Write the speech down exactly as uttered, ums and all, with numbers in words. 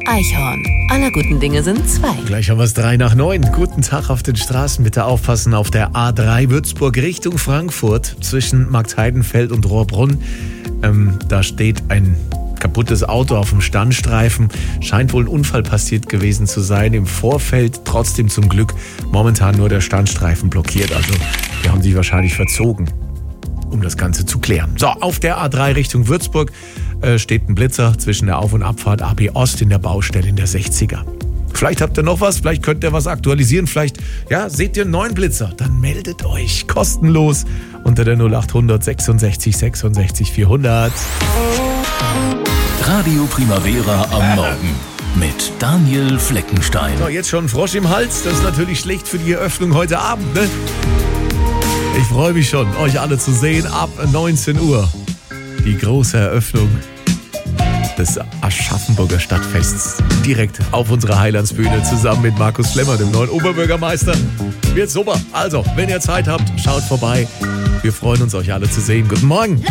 Eichhorn. Aller guten Dinge sind zwei. Gleich haben wir es drei nach neun. Guten Tag auf den Straßen. Bitte aufpassen auf der A drei Würzburg Richtung Frankfurt zwischen Marktheidenfeld und Rohrbrunn. Ähm, da steht ein kaputtes Auto auf dem Standstreifen. Scheint wohl ein Unfall passiert gewesen zu sein. Im Vorfeld trotzdem zum Glück momentan nur der Standstreifen blockiert. Also die haben sich wahrscheinlich verzogen, um das Ganze zu klären. So, auf der A drei Richtung Würzburg äh, steht ein Blitzer zwischen der Auf- und Abfahrt A B Ost in der Baustelle in der sechziger. Vielleicht habt ihr noch was, vielleicht könnt ihr was aktualisieren, vielleicht ja, seht ihr einen neuen Blitzer, dann meldet euch kostenlos unter der null acht hundert sechsundsechzig sechsundsechzig vierhundert. Radio Primavera am Morgen mit Daniel Fleckenstein. So, jetzt schon ein Frosch im Hals, das ist natürlich schlecht für die Eröffnung heute Abend, ne? Ich freue mich schon, euch alle zu sehen ab neunzehn Uhr. Die große Eröffnung des Aschaffenburger Stadtfests. Direkt auf unserer Heilandsbühne zusammen mit Markus Flemmer, dem neuen Oberbürgermeister. Wird super. Also, wenn ihr Zeit habt, schaut vorbei. Wir freuen uns, euch alle zu sehen. Guten Morgen.